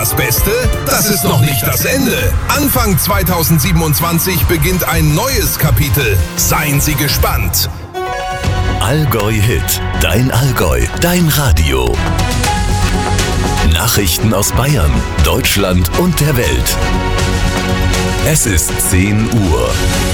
das Beste? Das ist noch nicht das Ende. Anfang 2027 beginnt ein neues Kapitel. Seien Sie gespannt. Allgäu Hit. Dein Allgäu. Dein Radio. Nachrichten aus Bayern, Deutschland und der Welt. Es ist 10 Uhr.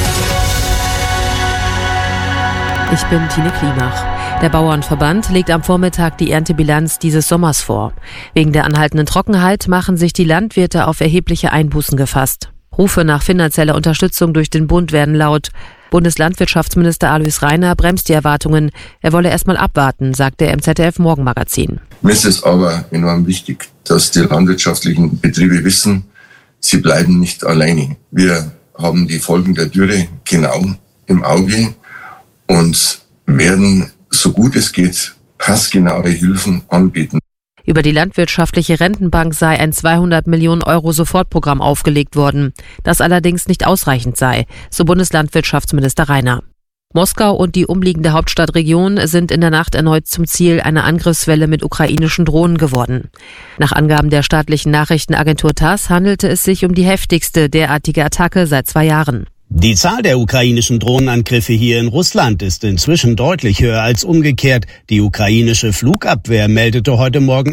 Ich bin Tine Klimach. Der Bauernverband legt am Vormittag die Erntebilanz dieses Sommers vor. Wegen der anhaltenden Trockenheit machen sich die Landwirte auf erhebliche Einbußen gefasst. Rufe nach finanzieller Unterstützung durch den Bund werden laut. Bundeslandwirtschaftsminister Alois Rainer bremst die Erwartungen. Er wolle erst mal abwarten, sagte er im ZDF-Morgenmagazin. Mir ist es aber enorm wichtig, dass die landwirtschaftlichen Betriebe wissen, sie bleiben nicht alleine. Wir haben die Folgen der Dürre genau im Auge und werden, so gut es geht, passgenaue Hilfen anbieten. Über die landwirtschaftliche Rentenbank sei ein 200 Millionen Euro Sofortprogramm aufgelegt worden, das allerdings nicht ausreichend sei, so Bundeslandwirtschaftsminister Rainer. Moskau und die umliegende Hauptstadtregion sind in der Nacht erneut zum Ziel einer Angriffswelle mit ukrainischen Drohnen geworden. Nach Angaben der staatlichen Nachrichtenagentur TASS handelte es sich um die heftigste derartige Attacke seit 2 Jahren. Die Zahl der ukrainischen Drohnenangriffe hier in Russland ist inzwischen deutlich höher als umgekehrt. Die ukrainische Flugabwehr meldete heute Morgen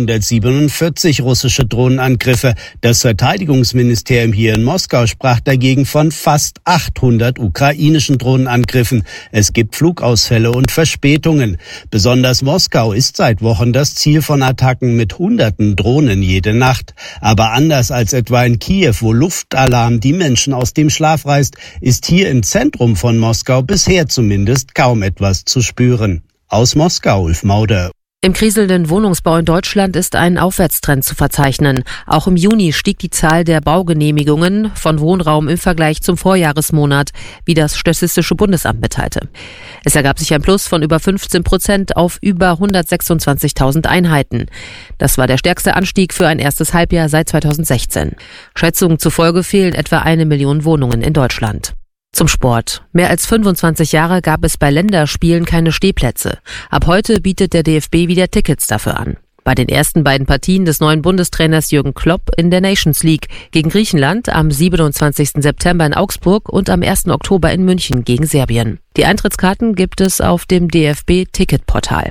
147 russische Drohnenangriffe. Das Verteidigungsministerium hier in Moskau sprach dagegen von fast 800 ukrainischen Drohnenangriffen. Es gibt Flugausfälle und Verspätungen. Besonders Moskau ist seit Wochen das Ziel von Attacken mit Hunderten Drohnen jede Nacht. Aber anders als etwa in Kiew, wo Luftalarm die Menschen aus dem Schlaf reißt, ist hier im Zentrum von Moskau bisher zumindest kaum etwas zu spüren. Aus Moskau, Ulf Mauder. Im kriselnden Wohnungsbau in Deutschland ist ein Aufwärtstrend zu verzeichnen. Auch im Juni stieg die Zahl der Baugenehmigungen von Wohnraum im Vergleich zum Vorjahresmonat, wie das Statistische Bundesamt mitteilte. Es ergab sich ein Plus von über 15% auf über 126.000 Einheiten. Das war der stärkste Anstieg für ein erstes Halbjahr seit 2016. Schätzungen zufolge fehlen etwa 1 Million Wohnungen in Deutschland. Zum Sport. Mehr als 25 Jahre gab es bei Länderspielen keine Stehplätze. Ab heute bietet der DFB wieder Tickets dafür an. Bei den ersten beiden Partien des neuen Bundestrainers Jürgen Klopp in der Nations League gegen Griechenland am 27. September in Augsburg und am 1. Oktober in München gegen Serbien. Die Eintrittskarten gibt es auf dem DFB-Ticketportal.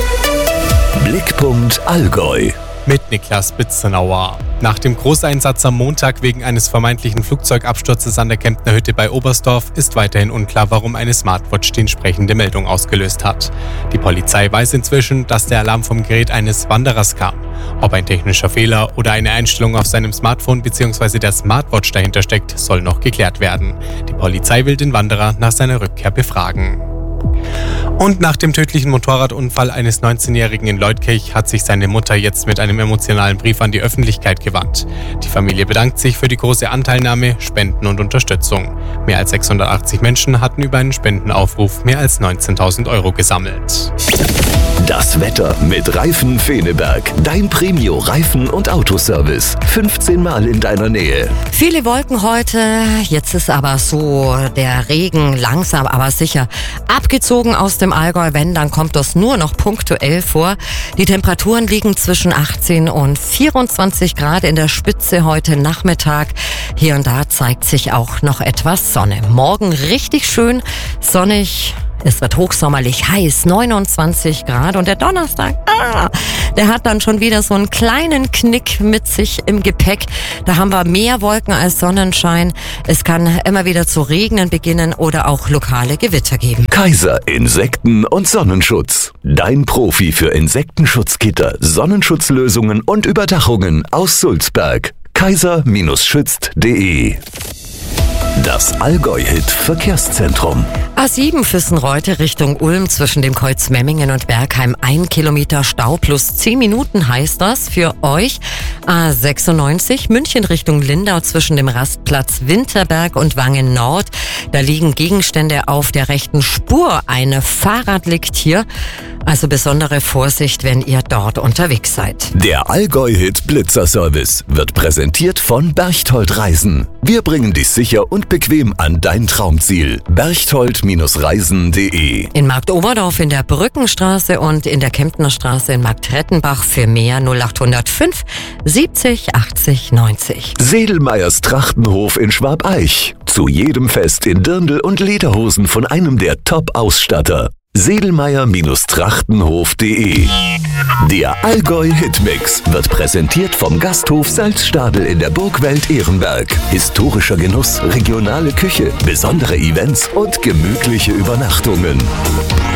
Blickpunkt Allgäu. Mit Niklas Bitzenauer. Nach dem Großeinsatz am Montag wegen eines vermeintlichen Flugzeugabsturzes an der Kemptner Hütte bei Oberstdorf ist weiterhin unklar, warum eine Smartwatch die entsprechende Meldung ausgelöst hat. Die Polizei weiß inzwischen, dass der Alarm vom Gerät eines Wanderers kam. Ob ein technischer Fehler oder eine Einstellung auf seinem Smartphone bzw. der Smartwatch dahinter steckt, soll noch geklärt werden. Die Polizei will den Wanderer nach seiner Rückkehr befragen. Und nach dem tödlichen Motorradunfall eines 19-Jährigen in Leutkirch hat sich seine Mutter jetzt mit einem emotionalen Brief an die Öffentlichkeit gewandt. Die Familie bedankt sich für die große Anteilnahme, Spenden und Unterstützung. Mehr als 680 Menschen hatten über einen Spendenaufruf mehr als 19.000 Euro gesammelt. Das Wetter mit Reifen Feneberg. Dein Premio Reifen- und Autoservice. 15 Mal in deiner Nähe. Viele Wolken heute. Jetzt ist aber so der Regen langsam, aber sicher abgezogen aus dem Allgäu. Wenn, dann kommt das nur noch punktuell vor. Die Temperaturen liegen zwischen 18 und 24 Grad in der Spitze heute Nachmittag. Hier und da zeigt sich auch noch etwas Sonne. Morgen richtig schön sonnig. Es wird hochsommerlich heiß, 29 Grad. Und der Donnerstag, der hat dann schon wieder so einen kleinen Knick mit sich im Gepäck. Da haben wir mehr Wolken als Sonnenschein. Es kann immer wieder zu regnen beginnen oder auch lokale Gewitter geben. Kaiser Insekten- und Sonnenschutz. Dein Profi für Insektenschutzgitter, Sonnenschutzlösungen und Überdachungen aus Sulzberg. kaiser-schützt.de. Das Allgäu-Hit-Verkehrszentrum. A7 Füssenreute Richtung Ulm zwischen dem Kreuz Memmingen und Bergheim. 1 Kilometer Stau plus 10 Minuten heißt das für euch. A96 München Richtung Lindau zwischen dem Rastplatz Winterberg und Wangen Nord. Da liegen Gegenstände auf der rechten Spur. Ein Fahrrad liegt hier. Also besondere Vorsicht, wenn ihr dort unterwegs seid. Der Allgäu-Hit Blitzer Service wird präsentiert von Berchtold Reisen. Wir bringen dich sicher und Denk bequem an dein Traumziel. Berchtold-reisen.de. In Marktoberdorf in der Brückenstraße und in der Kemptner Straße in Marktrettenbach für mehr 0805 70 80 90. Sedelmeyers Trachtenhof in Schwabeich. Zu jedem Fest in Dirndl und Lederhosen von einem der Top-Ausstatter. Sedelmeyer-Trachtenhof.de. Der Allgäu-Hitmix wird präsentiert vom Gasthof Salzstadel in der Burgwelt Ehrenberg. Historischer Genuss, regionale Küche, besondere Events und gemütliche Übernachtungen.